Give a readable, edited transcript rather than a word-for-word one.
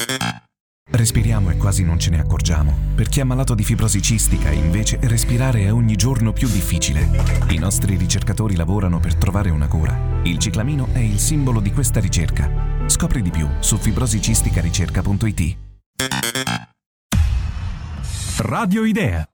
Respiriamo e quasi non ce ne accorgiamo. Per chi è malato di fibrosi cistica, invece, respirare è ogni giorno più difficile. I nostri ricercatori lavorano per trovare una cura. Il ciclamino è il simbolo di questa ricerca. Scopri di più su fibrosicisticaricerca.it. Radio Idea.